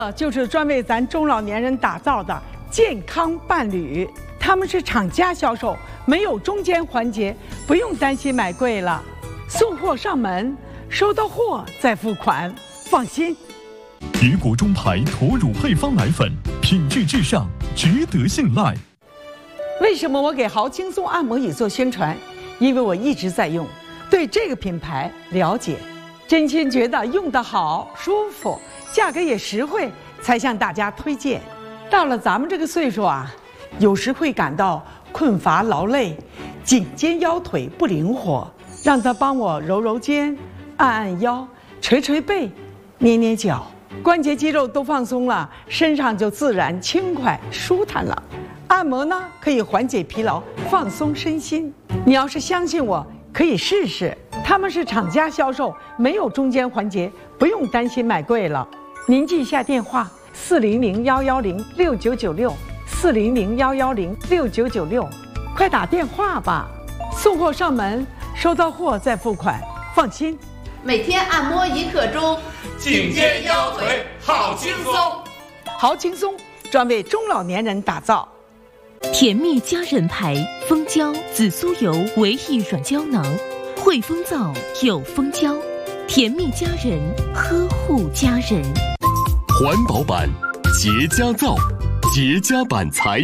就是专为咱中老年人打造的健康伴侣，他们是厂家销售，没有中间环节，不用担心买贵了，送货上门，收到货再付款，放心。 别国中牌驼乳配方奶粉，品质至上，值得信赖。 为什么我给豪轻松按摩椅做宣传？因为我一直在用，对这个品牌了解，真心觉得用得好、舒服，价格也实惠，才向大家推荐。到了咱们这个岁数啊，有时会感到困乏劳累，颈肩腰腿不灵活，让他帮我揉揉肩、按按腰、捶捶背、捏捏脚，关节肌肉都放松了，身上就自然轻快舒坦了。按摩呢，可以缓解疲劳，放松身心。你要是相信我，可以试试。他们是厂家销售，没有中间环节，不用担心买贵了。您记一下电话：400-110-6996，400-110-6996，快打电话吧。送货上门，收到货再付款，放心。 每天按摩1刻钟， 颈肩腰腿好轻松。 好轻松，专为中老年人打造。 甜蜜佳人牌蜂胶紫苏油维 E 软胶囊，汇丰皂有蜂胶，甜蜜佳人呵护家人。 环保版洁佳皂，洁佳板材。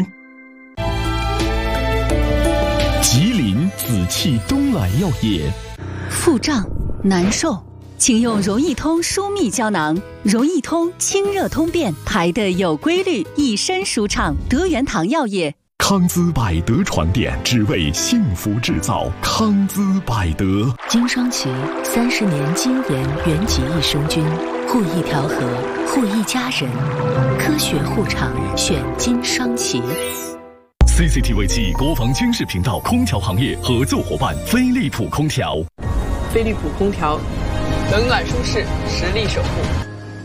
吉林紫气东来药业。 腹胀难受，请用容易通舒密胶囊，容易通清热通便，排得有规律，一身舒畅。德元堂药业。 康姿百德床垫，只为幸福制造。康姿百德， 金双旗30年精研原籍益生菌，护益调和，护益家人，科学护场选金双旗。 CCTV 7国防军事频道空调行业合作伙伴飞利浦空调。 飞利浦空调，冷暖舒适，实力守护。